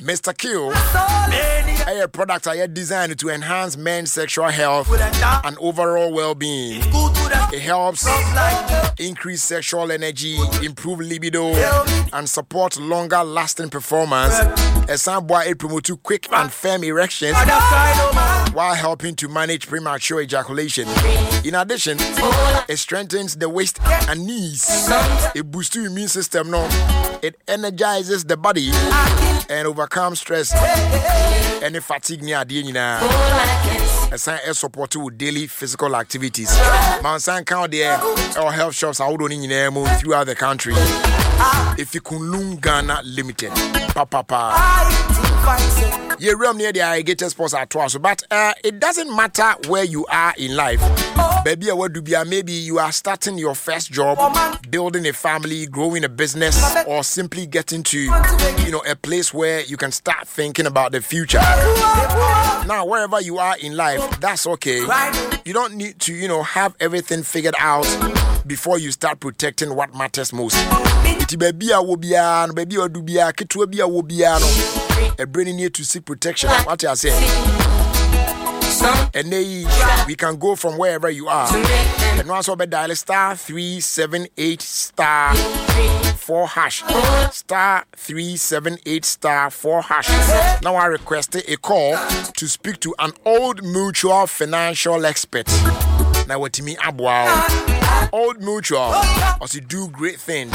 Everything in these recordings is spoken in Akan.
Mr. Q, a product I designed to enhance men's sexual health and overall well-being. It helps increase sexual energy, improve libido, and support longer-lasting performance. A soundboy it promotes quick and firm erections while helping to manage premature ejaculation. In addition, it strengthens the waist and knees. It boosts your immune system. It energizes the body and overcomes stress and fatigue near the support with daily physical activities. Mansan count there or health shops are throughout the country. If you can Ghana Limited, papa. You run near the irrigated sports at twice, but it doesn't matter where you are in life. Baby, what do be? Maybe you are starting your first job, building a family, growing a business, or simply getting to a place where you can start thinking about the future. Now, wherever you are in life, that's okay. You don't need to have everything figured out before you start protecting what matters most. Baby, a brain need to seek protection. What I say? And we can go from wherever you are. And once we dial star 378 star 4 hash. Star 378 star 4 hash. Now I request a call to speak to an Old Mutual financial expert. Now what me abwa Old Mutual also do great things.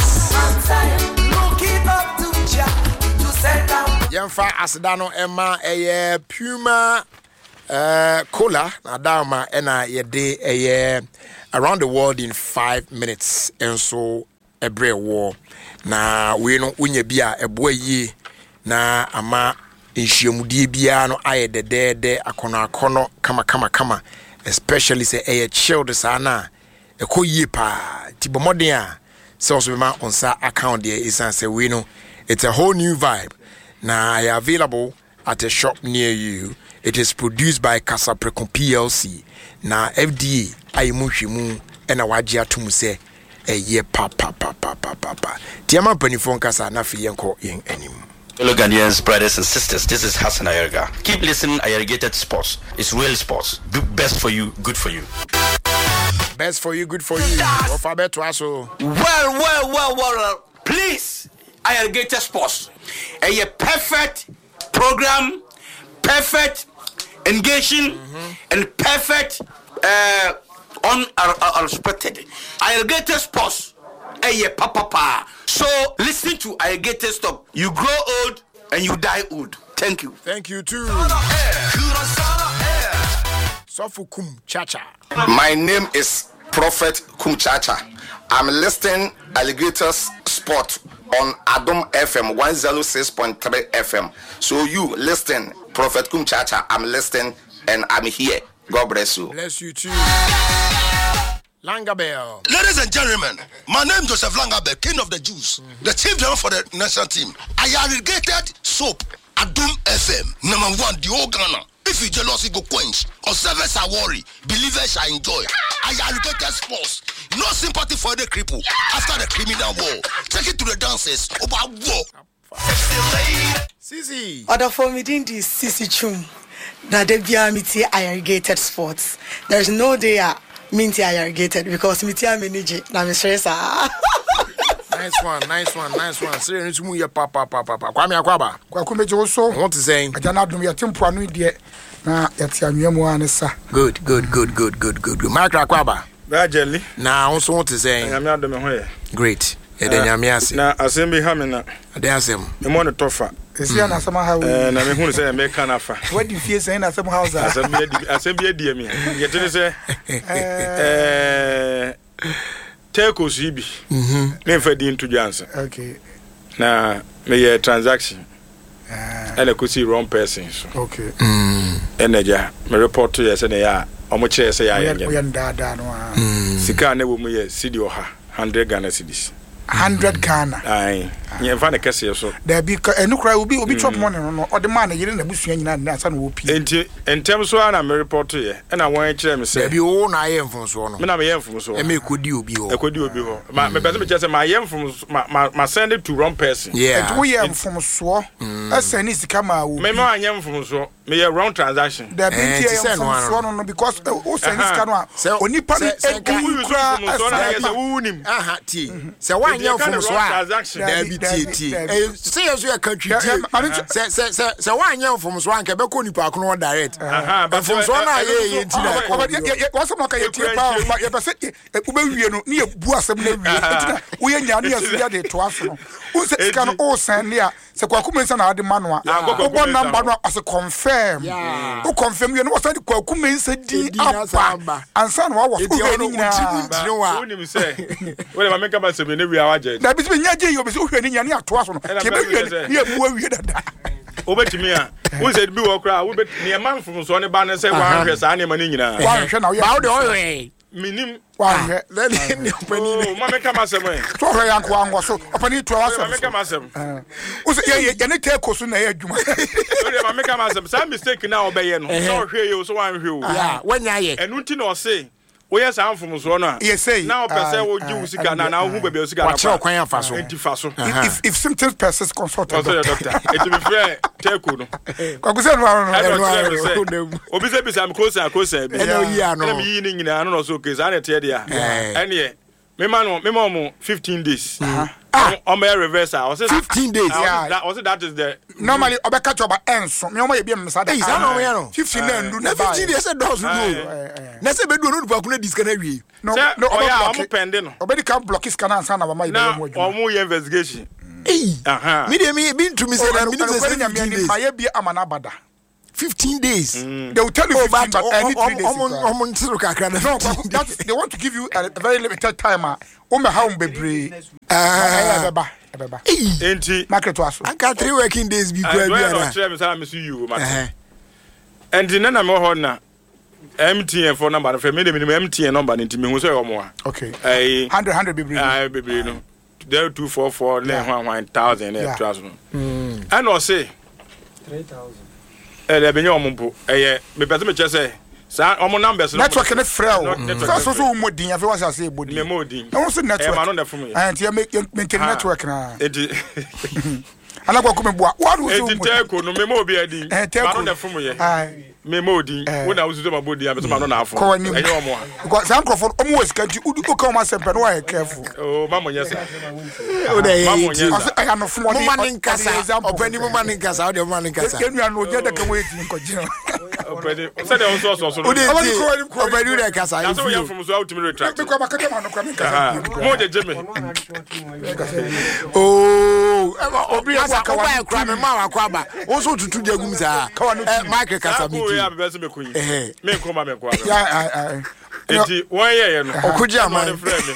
Yemfa asidano Emma a Puma cola Adama ena yede around the world in 5 minutes and so every war na we no unye bia eboa yi na ama nhyiamudie bia no aye de akono kama especially say a child sana ekoyie pa tibomoden a so also ma onsa account there is say we know it's a whole new vibe. Now I available at a shop near you. It is produced by Casa Precon PLC. Now FDA ayimushimu ena wajia tumuse a ye papa. Tiama penifon kasa na fi yenko yen enim. Hello Ghanaians, brothers and sisters. This is Hassan Ayerga. Keep listening. Irrigated Sports. It's real sports. Best for you, good for you. Best for you, good for you. Well. Please, Irrigated Sports. A perfect program, perfect engaging, and perfect unexpected. Irrigated Sports. Papa. So listen to Irrigated Stop. You grow old and you die old. Thank you. Thank you too. Sofukum Chacha. My name is Prophet Kumchacha. I'm listening Alligators Sport on Adom FM 106.3 FM. So you listen, Prophet Kumchacha. I'm listening and I'm here. God bless you. Bless you too. Langabell. Ladies and gentlemen, my name is Joseph Langabell, King of the Jews, the chief driver for the national team. I irrigated soap, Adom FM, number 1, the whole Ghana. If you jealousy go quench, or service are worry, believers shall enjoy. I irrigated sports. No sympathy for the cripple after the criminal war. Take it to the dancers about war. Sisi. Other for me in this Sisi Chum. Now they be amity irrigated sports. There's no day minty irrigated because me tia manage na me stress Nice one. Say you to your papa. Kwame akwaba. Kwakume Joso. What is saying? Ajana dum ya tempo anu die na yati anwemu anesa. Good. Mark akwaba. Ba jelly. Na also what is saying? Nyame adome ho ye. Great. Nyame ase. Na asem ha me na. Ade asem. E mo ne tofa. Esi na asema ha we. Na me hunu say me kan afa. What do you feel say na asema house? Asem bi adi mi. Yetene say take us ibi. Me fa di into Johnson. Okay. Na me transaction. And I see wrong person. So. Okay. Energy. Me report to you say ya. Omo say ya. We no. Sika na wo mu ye cedi oha 100 Ghana cedis. 100 Ghana. Aye. Yeah, find a case so. There be no cry will be chop money no or the man you didn't bush you na san wo pi. In terms of an report here, and I want to me say. Be o na yem from so no. Me na me yem from so. E me kodi obi ho. E kodi obi ho. Me person me just say my yem from my send it to wrong person. Yeah. We yem from so. E send it kama wo. Me ma yem from so. Me wrong transaction. There be yem from so no because o send it kanu oni pa ni e kura unim. Aha ti. Se wan yem from so a. Say you a country. Se wan yam from so an ke be ko nipa ko no direct. But from so na ye ntina ko. What's my ka tie pa ye be say u be wie no ne bu asem na wie. Ntina wo ye nya ne asu ya de to aso no. Wo se sika no o san ne a se kwaku mensa na ade manu a. Wo bon number no as confirm. Wo confirm you no was say kwaku mensa di apa. Ansa no wa wo ni nyina. Wo ni me say. Wo le ma make am say me ne wi awaje. Na bi se nya je yo be so hwe ni nya ne ato aso no. Ke be wie ne bu awie dada. Obetimi a wo said bi wo kra wo bet ne man from so ne ba ne say wan hwe sa ne ma ni nyina. Wan hwe na wo ya. Ba wo de owe. Minim Wan hwe. Then ne opani. Oh, ma make am say me. So hwe ya ko ango so. Opani to aso. Ma make am say. Wo se ye ne take ko so na ye adwuma. Ore ma make am say some mistake na obeye no. So hwe ye so wan hwe o. Yeah, when ya ye. Enu ti na o say we yes am from so no a now person wo gi usika na hu bebe usika na kwa kwan afa so entifa so if symptoms persist consult a doctor it be fair teko no kwa go say no obi say be sam close bi eno yi ano na me yi ni nyina no so case ane te dia ene me mo 15 days on my reverse I was 15 days that is the normally obeka to ba enso me omo ye bi me sada is no me no 15 na ndu na 15 days say does do na say be do no dupa kuna diska na wie no omo pende no obedi can block his canal ansa na ba mai na omo ye investigation me dey me been to me say that me say 15 days my be amana bada 15 days. They will tell you 15, but any 3 days. No, they want to give you a very limited time. How bebre. Market was. I got 3 working days before you. And in an amount MTN for number of minimum MTN number into me who's more. Okay. 100 baby. No. There 244 1,000 and I say 3,000. There be no mumpo. Me person me say. Sa omo numbers. Network ne frɛ. So mo din afi was say body. Me mo din. E won say network. Ma no da fun me. And you make network na. Edi. Ana kwa kuma bua. What was you? Edi teko no me mo bi adin. Ma no da fun me. Me mo din. Wo na usu ma body am so ma no na afun. Enye omo a. Because some microphone omo was kanti udu ko come sempe no why careful. Oh ma mo nyesa. O dey. Ma mo nyesa. I am for money. Mo manin kasa. Openi mo manin kasa. O dey mo manin kasa. Enu anu je da kan we tin ko jina. Openi. O say dey on so. O dey. Openi dey kasa. Ya so we from so out me retract. Me ko ma kata ma no kwa me kasa. Mo je jeme. Oh, obi asa ka wa kra me ma wa kwa ba. O so tutu de gum sa. Mike kasa mi ti. O ya be se me kun. Me ko ma me kwa. Ya enti won ye no. Okuji aman.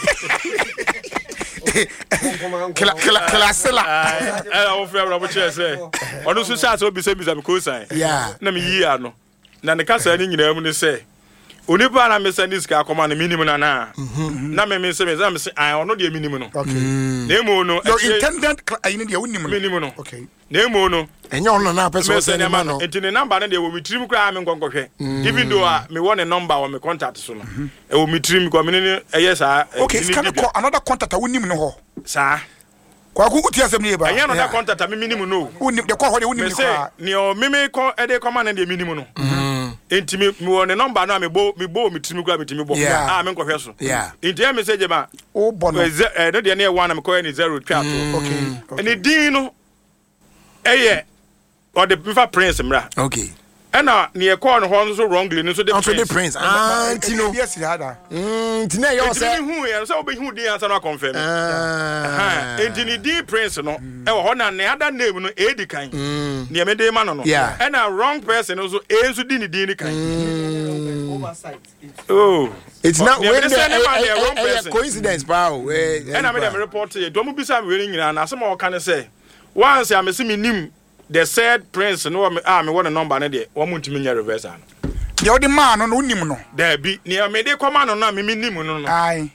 Klasela. O frɛ bra bo che say. Ono so sa so bi se me ko san. Yeah. Na me yi ano. Na ne kasa ni nyina mu ne say. Onipa na me send this ka akoma na minimum na na me say me say ono de minimum no. Okay. Na emo no. Your intended I need your minimum no. Okay. Na emo no. Enye ono na person send e ma no. Enti ne number na de wo mitrim kra me nkonkɔhwɛ. Even though me want a number or me contact so no. E wo mitrim ko me ne yes ah. Okay, can I call another contact wo nim no ho. Sa. Kwa ku uti asem ne ba. Anya no that contact me minimum no. Unim de kwa ho de unim ni kwa. Ne o me ko e de come na de minimum no. Enti me won number na me bo mitimi kwa mitimi bo me nkohwe so enti me say jema o bono no de na e 1 na me ko ni 0 twa to okay eni din no eye or the prefer prince mra okay ena ne e call no ho so wrongly no so the prince anti no yes hada nti na yo say hu ya so be hu din answer no confirm enti ni din prince no e wo ho na ne other name no e di kan ne me dey ma no ena wrong person so e so di ni din ni kan oversight oh it's not when the coincidence pal ena me dem report e do mu bisa me we nyina na asem o kan say once am see me nim the said prince no me want a number na de wo muntimi nya reverse an de odi man no unim no da bi ne me de koma no na me nim no ai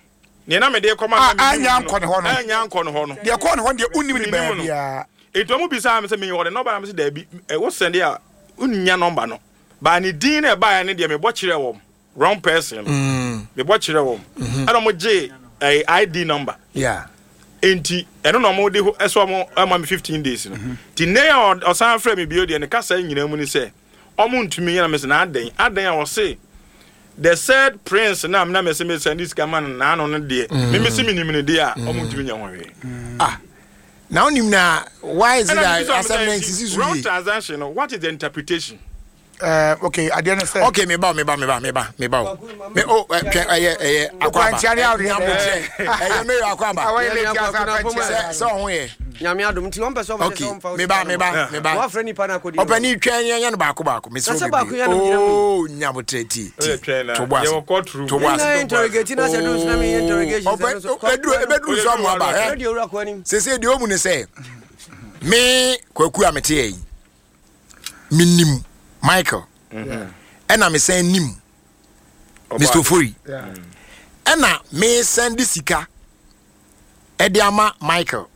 ne na me de koma na me anya nkɔ ne hɔ no anya nkɔ ne hɔ no de kɔ ne hɔ de unim ne ba bia eto mu bisa me se me yɔ number na me se da bi wo send a unnya number no ba ne din na ba ya ne de me bɔ kyerɛ wɔ wrong person me bɔ kyerɛ wɔ ana mo gye ID number enti eno no mo de eso mo ama me 15 days no ti ne ya osan fra me bio de ne kasa nyina mu ni se omo ntumi yana me se na adan a wo se the said prince na me se me send this man na no no de me se minim ne de a omo ntumi nya hwe now nim na why is it that assignment is wrong transaction? What is the interpretation? Okay, I didn't say. Okay, me ba. Me oh, akwaba. Me akwaba. So we. Nyame adom ti won person for me ba. Wa freni pa na kodi. Opani twen yan baako. Me so be. Oh, nyabotreti. To boas. To boas. Interrogate na se do na me interrogation. Bedru so mo ba. Se de omu ne say. Me kwaku amete yi. Minim Michael. And I'm saying nim. Mr. Furi. And now me send this sika. Ediama Michael.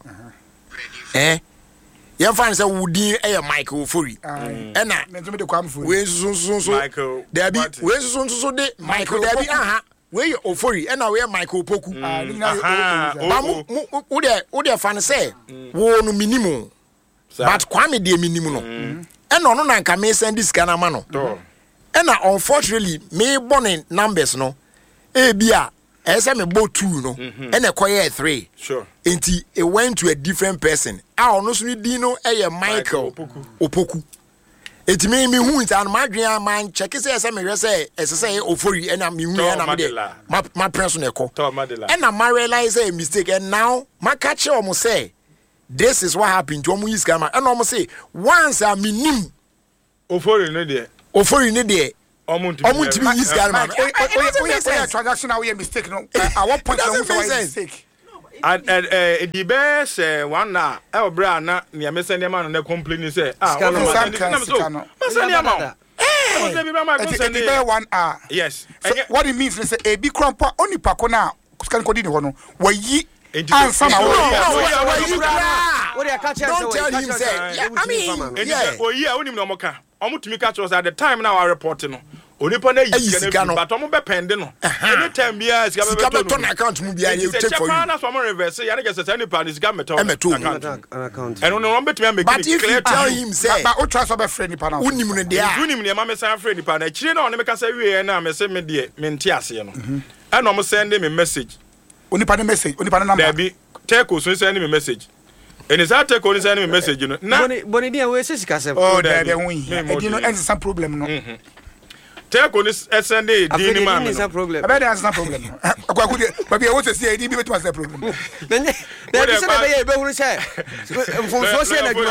You find say Woody Michael Furi. And now we so Michael. There be we so de Michael there be where you Ofori and now we Michael Poku. Ode fan say wo no minimum. But kwame de minimum no. And no na me send this kind of man no. And unfortunately me born numbers no. Bia ese me bo 2 no. And a 3. Sure. Enti it went to a different person. Ono so ni di no Michael Opoku. Enti me hu it and my dream man check say me hwe say say Ofori and me hu and am there. My person e ko. And I realize a mistake and now my catch omo say this is what happened to omu use camera and omo say once I minim Ofori no there omu timi use camera oh transaction now we mistake no at what point omu say mistake and the best one na e bra na ne amese ne ma no complain say one yes what it means say e bi krompa oni pako na scan kodi ne ho no wayi answer na don't tell him say I mean yeah onim no moka omutumi catch us at the time now our report no onipa na yi can but omo be pend no anytime bia sika be to na account mu bia you take for you na so mo reverse ya na just say nipa ni sika meto account and no betumi make but if you tell him say but o try so be friend nipa na unim no dia unim ne ma me say friend nipa na chire na on me ka say we na me say me de me nti ase no and omo send me message onipa ne message onipa ne number there be take us send me message and is that take us send me message you know na boni dia we say sika se oh there be wi e di no is some problem no take us send the di man no problem about that's not problem akwa good but be what say di be to say problem then there be say be be hunu say from so say na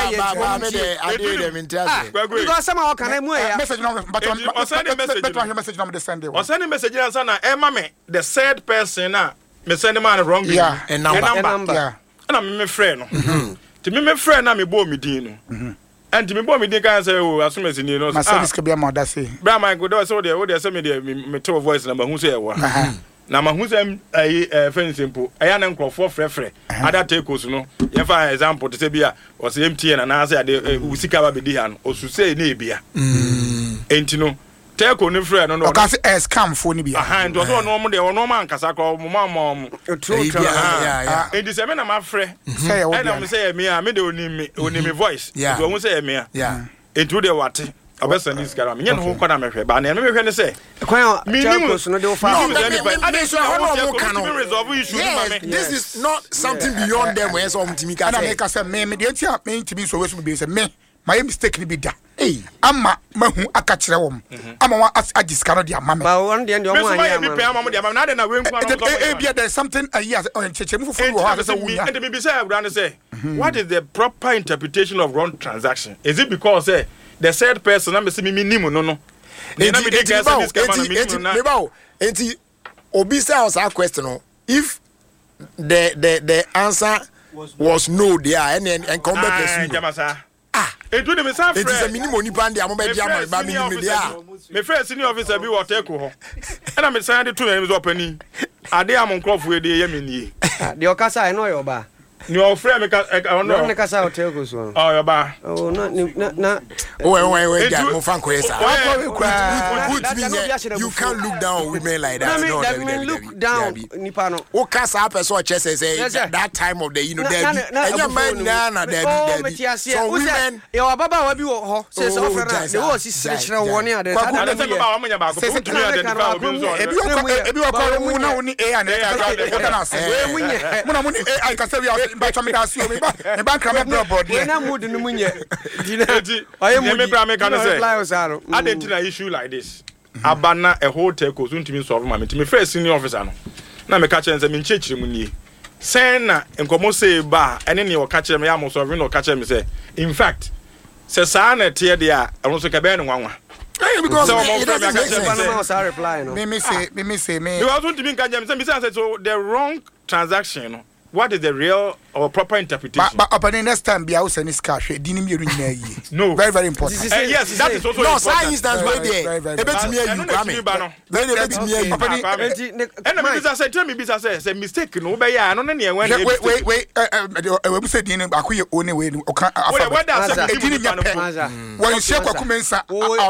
because some how can mu ya message no but message no the send o send message answer na e ma me the said person na me send man wrong yeah a number yeah na me friend no ti me friend na me bo me din no and me bo me din kan say o asumesi ni no my service can be more that say bra my go do so there say me to voice number hu say e wa na ma hu say friend simple aya na nkrofo frefre ada take us no ye for example to say bia o say MTN na say ade usika ba be di ha no o su say na ebia enti no take on friend no o ka say scam phone ni bia and so no mo de no man kasa ko mo ma yeah enti say me na ma frɛ say o and am say me a me de onimi voice so mo say me yeah enti de wate abesa ni skara me nyene ho kwa na me hwɛ ba na me hwɛ ne say kwan telcos no de o fa this is not something beyond them when some timi ka say make say me de enti a me timi so we so be say me my mistake ni be da ama mahu aka kire wom ama wa agiska no dia mama ba won de o mo anya me pe ama mo dia mama na de na we nkwa no bia there's something here on chechemu fufu wo ha say wunya and me be say brand say what is the proper interpretation of wrong transaction? Is it because the said person am say me nim no enti obi say us a question if the answer was no there and come back Edu ne me sa friend. It is a minimum ni pande amo be dia ma ba minimum dia. Me friend senior officer bi wo take ho. E na me san de to na me so opani. Ade am nkrofo e de ye me nie. De okasa e no yo ba. Ni o friend me ka no. Ne kasa hotel ko so. Oh yo ba. Oh na. We dia mo fan ko yesa. You can't look down on women like that. No, that mean look down nipa no. O kasa person chese say that time of the enya man na there. So women e wa baba wa bi wo ho say so offer na they was sire woni ade na say baba wa manya ba ko to me ade ba obi so ebi wa ko mu na woni AI na na say mu na mu ni AI ka say we ba to me da see o me ba kra me board we na mood no munye oye me bra me kan say identity issue like this abana a whole take so ntimi solve ma me first senior officer no na me ka chere say me nchechire mu nie sen na enkomo say ba ene ne o ka chere me ya mo solve no ka chere me say in fact say sa na tie de a eno so ka be ne nwanwa because me say you also ntimi kan jam say so the wrong transaction no. What is the real or proper interpretation? But upon next time, be out and cash. No, very, very important. Yes, that is also no, important. No, instance where there. Very it's a mistake. No, but yeah, I don't know. Wait. We said, you know, I only way. What does it mean? When you say Kwakumensa,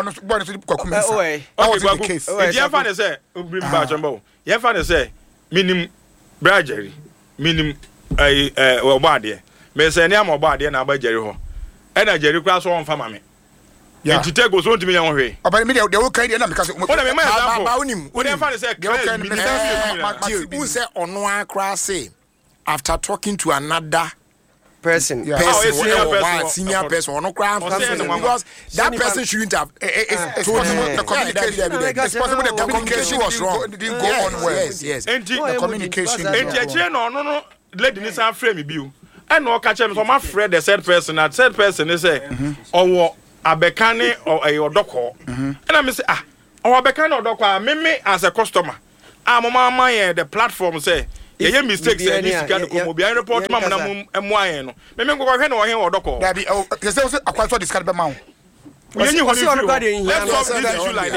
I was in the case. If you find say, bring back Jumbo. You find say, minimum Brajery. Minim obade me say na obade na ba jeri ho e na jeri kra so on fama me ya tite go so ntimi yan hwe obade me dey wo kan dey na me ka so o na me ma example ba unim o dey fa say who say ono akra say after talking to another person senior person ono kra because that person shouldn't have told him the communication was wrong. It didn't go on well. Yes the communication no lady ni san frame biu and no catch him so my friend the said person that said person is say owo abekane or odoko and I say owo abekane odoko me as a customer mama the platform say ye mistakes say this kind of come obi report mam na emu ayen no me go hwe na ohen odoko that be they say akwaso discard be ma let's solve this issue like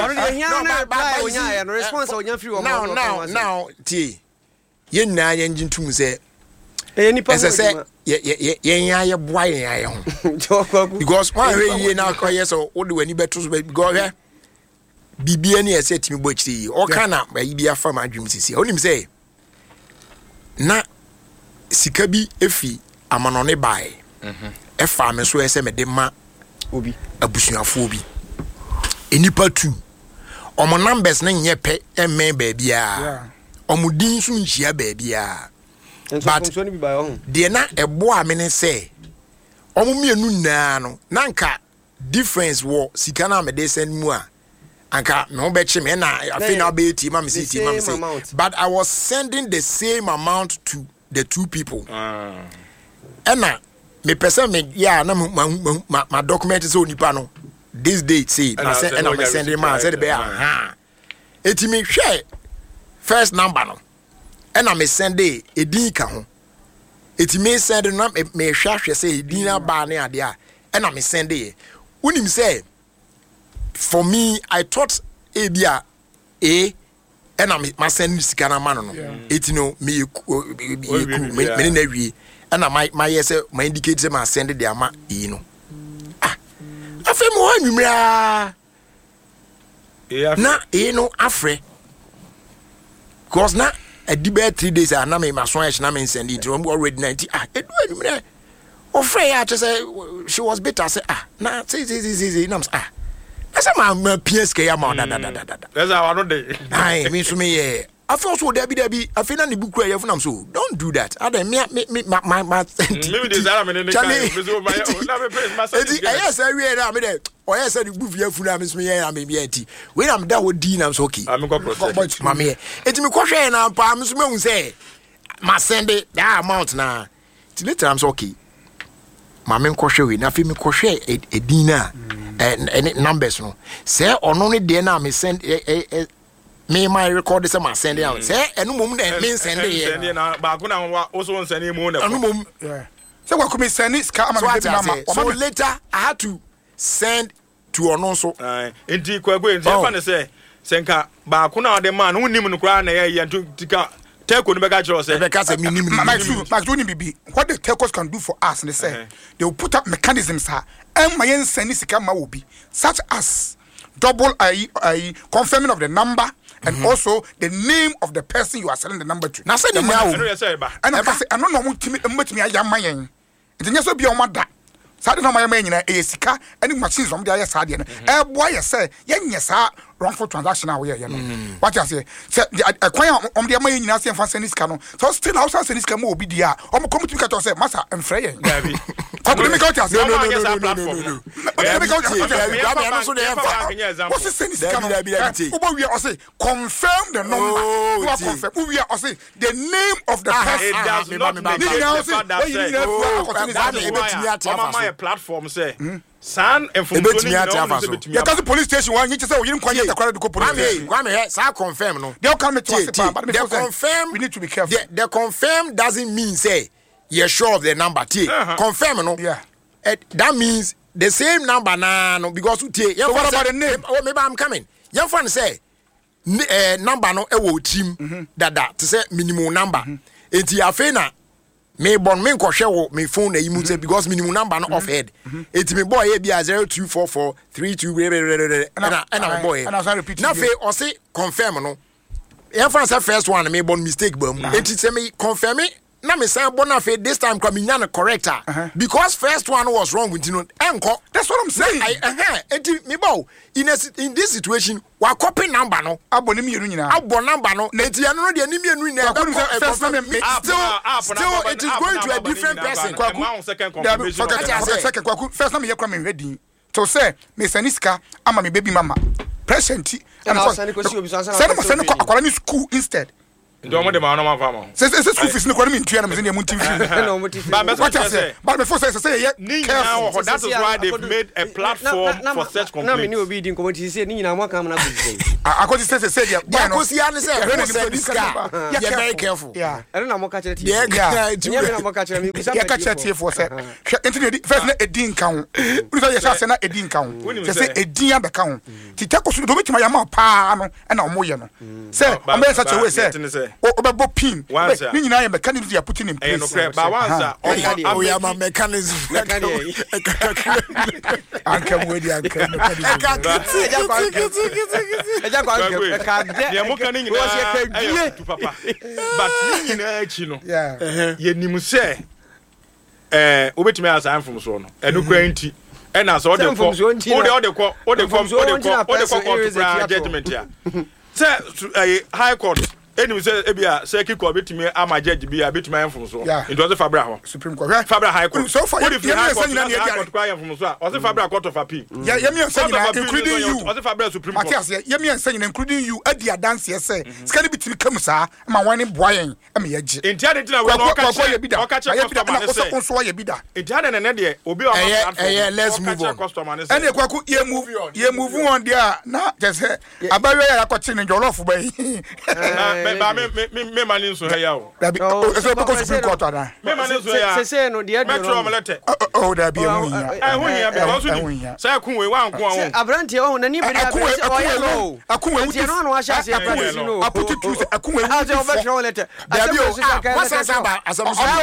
this. Now, T. Ye na ye ntum say say ye boy ye because why ye na koye so wo de wani beto so because he bibia ne ese timi bochiri o kana yi bia fa ma adwum sisi onim say na sika bi efi amanone bae e fa me so ese me de ma obi abusuafo obi enipa tu omo numbers na nye pe emme ba bia omudin so nhia ba bia but de na ebo amene say omo mienu na no nanka difference wo sika na me de send mu a anka me obechi me na afi na be ti ma me si but I was sending the same amount to the two people ena me person me ya na my document is onipa no this date say na say and I send him say be eti me hwe first number no and I me send e edin ka ho eti me send no me hwe say edin na ba na ade a and I me send e unim say for me I thought ebia and I me send sika na man no eti no me me na wie and my yes my indicate say my send the ama no afre mo anwumra na no afre cause na a debate 3 days na me my son na me send it already 90 edu anwumra ofre ya say she was bitter say na say na say my PS ke ya ma da that's how I know dey ai me so me I feel so there be I feel na the book you have so don't do that other me my maybe this are me yes I read am there or yes the book you have na me am me enti when am that would din am so okay am go process mama enti me ko hwe na pa me so me hu say ma send that amount na till later am so okay mama ko hwe we na fi me ko hwe edin na numbers no say ono ne de na me send me my record this my send out say enu mom na me send here na ba ko na also send mu na enu mom So what come send it ska ama me mama. So later I had to send to Ononso. Enti kwagwe enti fa ne senka ba ko na de man wonnim no kra na ye tika Telco no bega chiro say bega say minim bibi. What the telcos can do for us they say they will put up mechanisms and my send sika ma obi such as double I confirming of the number and also the name of the person you are selling the number to. Now say the now and I say I don't know mutimi ayamayen. It nyeso bi o mada. Sade no mayen nyina sika any machines from there sade no. E boy say yenye sa wrongful transaction away no. What you say kwan the mayen nyina say fan send sika no. So still house send sika mo obi dia. O mo come to me say master emfre yen. No. What's the send sika no? Obo we say confirm the number. You are confirm. We are say the name of the person. It does not make a platform say san information you can police station one you say you didn't quite the police station. Say confirm no. They come to us but they confirm we need to be careful. The confirm doesn't mean say you're sure of the number. Confirm no. Yeah. That means the same number no because so what about the name? Oh maybe I'm coming. Your friend say number no e wo team that to say minimum number. Enti afena me bon me nkwohwe wo me phone na yimu say because minimum number no off head. Enti me boy e bia 024432 and boy. And I repeat. Na fe o say confirm no. Your friend say first one me bon mistake bam. Enti say me confirm me na me say bon afi this time kwa me nyana corrector because first one was wrong with you know enko. That's what I'm saying. Enti me bow in this situation wa copy number no abone mienu nyina abo number no enti eno no de ni mienu na still it is going to a different person second kwaku first time ye kwa me hwedin to say me saniska ama me baby mama present and send akwara ni school instead. Don't want the man on my Say school fees no kwara me ntua na me say munti but before say careful. That is why they've made a platform for such complaints. Na me ni obi din komoti say ni nyina mo kan na go say. Akoti say ya ko si an say you very careful. Yeah. I don't know mo ka chere ti. Yeah, na mo ka chere me bisa. Ya ka chere ti for say. Enti first na edin kan ho. Uni say say na edin kan ho. Say edin ya be kan ho. Ti takoso do betima ya ma pa no na omo ye no. Say o me such a way say Obebo pin. Ni nyina ye mechanism you are putting in place. But once we are my mechanism. Anka wedi anka. But ni nyina achi no. Ye nim say obetimi asa am from so no. Enu kwa nti na so de ko judgment ya. Say high court Any say ebia say kiko betimi ama judge bia betimi am so. It was Fabra ho. Supreme Court. Fabra High Court. So far if you high court from so. Was Fabra Court of Appeal. Yeah, yemi answer including you. Was Fabra Supreme Court. Matias, yemi answer including you at the dance say. Skani betimi come sa ma wan boyen am ye gi. Intia de na we no ka say. So ye bida. Intia de na de obi on platform. Let's move on. And ye kwaku ye move on there. Na just say abawe ya kwachi ni jollof ba. Me mani so ya o. So because Supreme Court ana. Me mani so ya. Say no dey Metro omelette. Oh da bi ehunya. Ehunya because you say kunwe wa nko awon. Abrante o na ni bi da be say o ya. Akunwe wuti no no asha say akunwe no. Aputu tu say akunwe. How do you metro omelette? Da bi o. What's that asam so.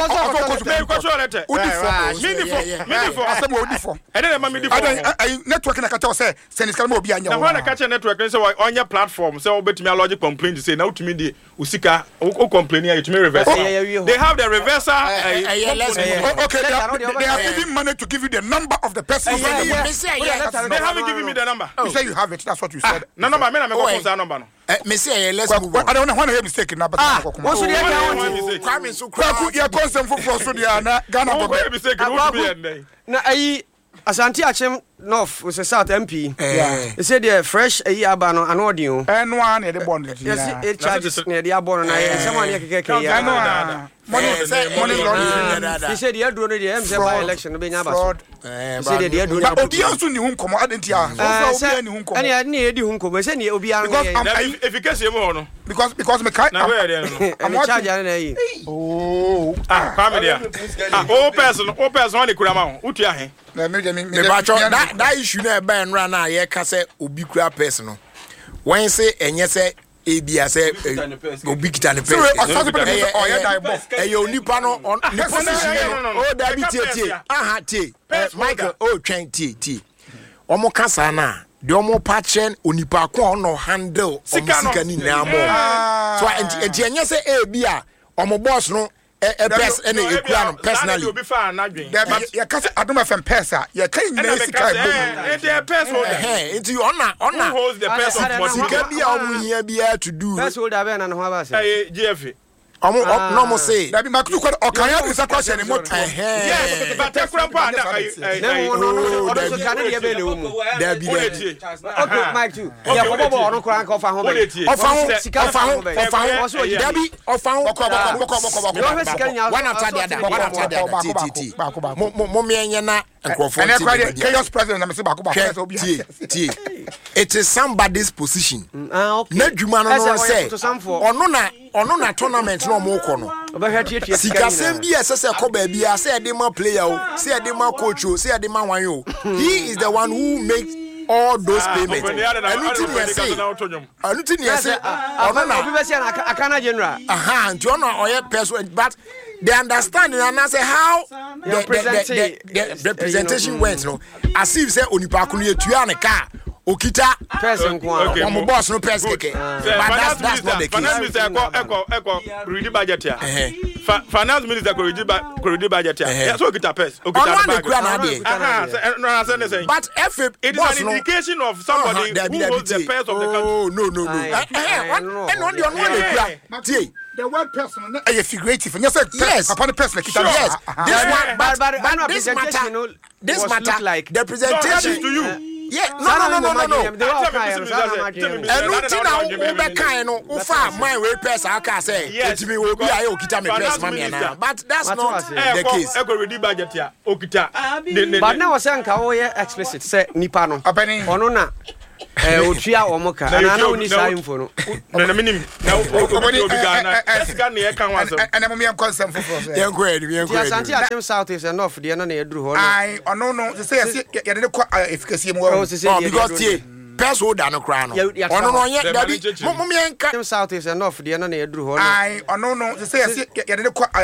Mini for asam odi for. E dey ma mini for. Network na kata say send iska mo obi anya. Na na catch network say onya platform say obetimi allogy complaint say na utimi dey usika o complain here to me reverse. They have the reverser. Okay, they have given money to give you the number of the person. They haven't given me the number. You say you have it. That's what you said. No, I mean I'm going to number. Me say let's move on. I don't want to hear mistake now, but what's the account? Crime so crime. You consent for so dia na Ghana bobe. Mistake no be na ayi Asante Achem North was a South MP. They said the fresh aba no anodin o. Eno an e de bond. Yes, it charges near the abon na someone here keke ya. money laundering. He said you do the by election be nya fraud. He said you do. But obi also ni hu nkomo adentia. Obi ni hu nkomo. Ani e di hu nkomo say ni obi an. If you can ho no. Because me kai. Na where dey no. I'm charge na yi. Oh. Come there. O person on kura ma ho. Utua he. That issue na be nra na ye ka say obi kura person no. When say enye say ebia say obi kita ne person. Eyo nipa no on ne position no. O da bi tie. Aha tie. Michael o twen tie. Omo kasa na de omo patchen onipa ko no handle sika ni na mo. So enye say ebia omo boss no best any equal personally obi fa na dwen ya ka say Adom FM pesa ya kan nyina sika the person into ona who holds the person sika bia omu hia bia to do person holder be na no ha ba say GF omo no mo say that be makutu ko okanya be question ni moto yes but ekura pa na no so kan dey be le wo mu there be okay Mike too ya bobo ono kran ka ofa ho be ofa ho there be ofa ho one after the other mo me enye na nkrofo chaos president na me say bako so obi it is somebody's position na dwuma no say ono na tournament no mo ko no sika sem bi ese ko ba bia say dey ma player o say dey ma coach o say dey ma wan o he is the one who makes all those payments anything you say ono na obi be say akana general nti ono oye person but they understand and say how the representation went no as if say onipa ko no etua ne car okita person ko omo boss no press keke but that's not the case. Finance minister eko read budget here finance minister ko read budget here so okita press okita bag but if it is an indication of somebody who holds the purse of the country. The word person is figurative. And you said yes, upon the person yes. This matter like the presentation to you. Yeah, no. Anything now we kind no ufa my way person I can say it me will be I okita me press mommy na but that's not the case. E go ready budget here okita. But now say nka wo explicit say nipa no ono na otua omoka na oni sai info no na minim na obi Ghana sika na e kan waso and am me consent for yen go edi Asante Achem South is enough de na eduru ho no ai ono no say ye de ko efficacy mu because tie person holder no kra no ono no ye dabi mo me nka South is enough de na eduru ho no ai ono no say ye de ko